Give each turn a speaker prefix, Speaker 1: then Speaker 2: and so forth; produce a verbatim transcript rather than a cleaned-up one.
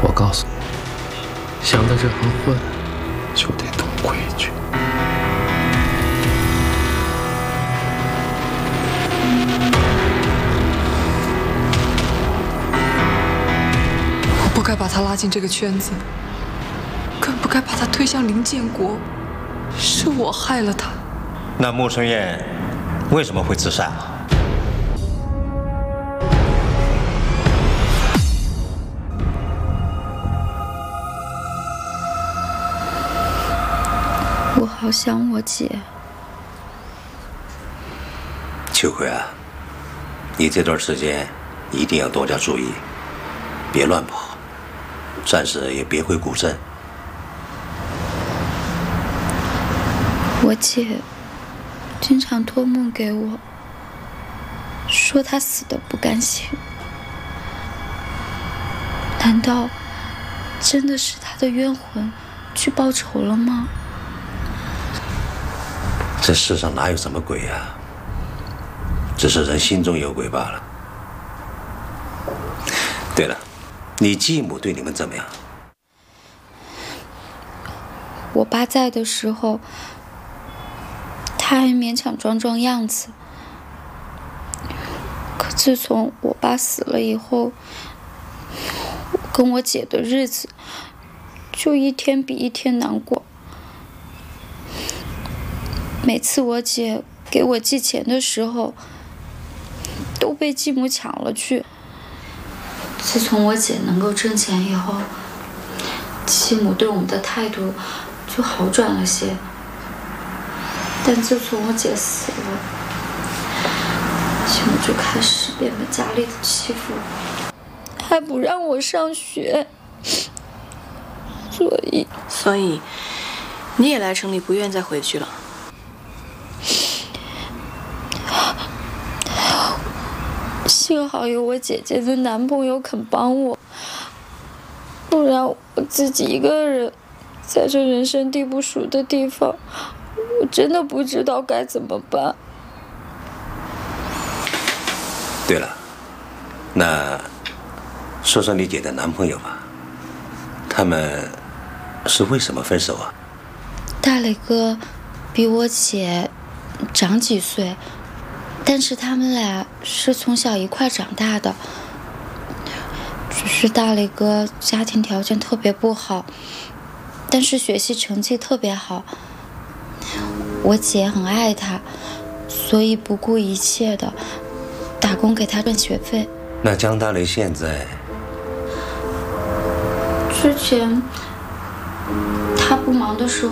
Speaker 1: 我告诉你，想到这行混，就得懂规矩。
Speaker 2: 我不该把他拉进这个圈子，更不该把他推向林建国。是我害了他。
Speaker 3: 那穆春燕为什么会自杀啊？
Speaker 4: 我好想我姐。
Speaker 3: 秋葵啊，你这段时间一定要多加注意，别乱跑，暂时也别回古镇。
Speaker 4: 我姐经常托梦给我，说她死得不甘心。难道真的是她的冤魂去报仇了吗？
Speaker 3: 这世上哪有什么鬼呀、啊？只是人心中有鬼罢了。对了，你继母对你们怎么样？
Speaker 4: 我爸在的时候，他还勉强装装样子。可自从我爸死了以后，我跟我姐的日子就一天比一天难过。 每次我姐给我寄钱的时候，都被继母抢了去。自从我姐能够挣钱以后，继母对我们的态度就好转了些。但自从我姐死了，继母就开始变本加厉的欺负我，还不让我上学。所以，
Speaker 5: 所以你也来城里不愿再回去了。
Speaker 4: 幸好有我姐姐的男朋友肯帮我，不然我自己一个人在这人生地不熟的地方，我真的不知道该怎么办。
Speaker 3: 对了，那说说你姐的男朋友吧，他们是为什么分手啊？
Speaker 4: 大磊哥比我姐长几岁。 但是他们俩是从小一块长大的，只是大磊哥家庭条件特别不好，但是学习成绩特别好。我姐很爱他，所以不顾一切的打工给他赚学费。
Speaker 3: 那江大雷现在？
Speaker 4: 之前他不忙的时候。